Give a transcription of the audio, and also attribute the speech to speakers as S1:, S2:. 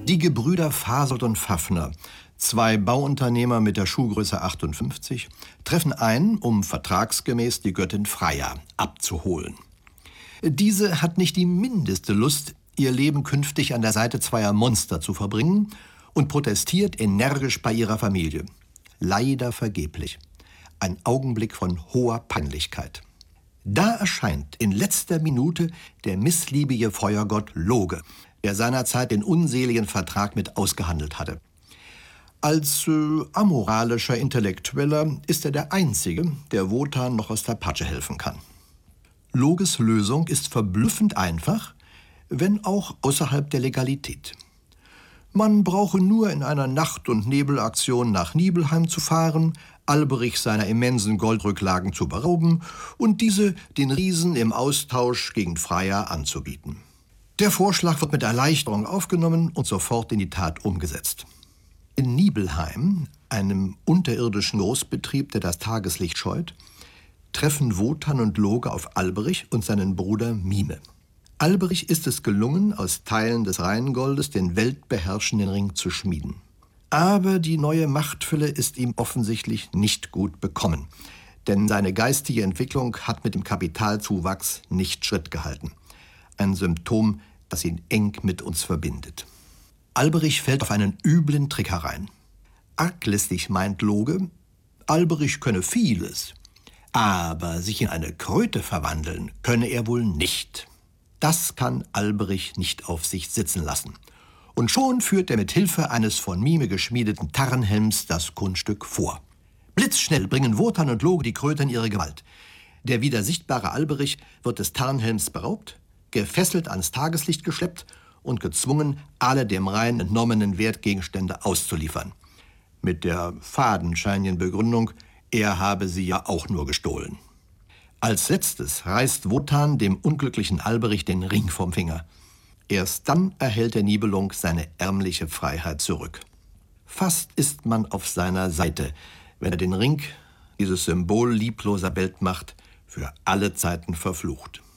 S1: Die Gebrüder Fasold und Pfaffner, zwei Bauunternehmer mit der Schuhgröße 58, treffen ein, um vertragsgemäß die Göttin Freya abzuholen. Diese hat nicht die mindeste Lust, ihr Leben künftig an der Seite zweier Monster zu verbringen und protestiert energisch bei ihrer Familie. Leider vergeblich. Ein Augenblick von hoher Peinlichkeit. Da erscheint in letzter Minute der missliebige Feuergott Loge, der seinerzeit den unseligen Vertrag mit ausgehandelt hatte. Als amoralischer Intellektueller ist er der Einzige, der Wotan noch aus der Patsche helfen kann. Loges Lösung ist verblüffend einfach, wenn auch außerhalb der Legalität. Man brauche nur in einer Nacht- und Nebelaktion nach Nibelheim zu fahren, Alberich seiner immensen Goldrücklagen zu berauben und diese den Riesen im Austausch gegen Freya anzubieten. Der Vorschlag wird mit Erleichterung aufgenommen und sofort in die Tat umgesetzt. In Nibelheim, einem unterirdischen Großbetrieb, der das Tageslicht scheut, treffen Wotan und Loge auf Alberich und seinen Bruder Mime. Alberich ist es gelungen, aus Teilen des Rheingoldes den weltbeherrschenden Ring zu schmieden. Aber die neue Machtfülle ist ihm offensichtlich nicht gut bekommen, denn seine geistige Entwicklung hat mit dem Kapitalzuwachs nicht Schritt gehalten. Ein Symptom, das ihn eng mit uns verbindet. Alberich fällt auf einen üblen Trick herein. Arglistig meint Loge, Alberich könne vieles, aber sich in eine Kröte verwandeln könne er wohl nicht. Das kann Alberich nicht auf sich sitzen lassen. Und schon führt er mit Hilfe eines von Mime geschmiedeten Tarnhelms das Kunststück vor. Blitzschnell bringen Wotan und Loge die Kröte in ihre Gewalt. Der wieder sichtbare Alberich wird des Tarnhelms beraubt, gefesselt ans Tageslicht geschleppt und gezwungen, alle dem Rhein entnommenen Wertgegenstände auszuliefern. Mit der fadenscheinigen Begründung, er habe sie ja auch nur gestohlen. Als letztes reißt Wotan dem unglücklichen Alberich den Ring vom Finger. Erst dann erhält der Nibelung seine ärmliche Freiheit zurück. Fast ist man auf seiner Seite, wenn er den Ring, dieses Symbol liebloser Weltmacht, für alle Zeiten verflucht.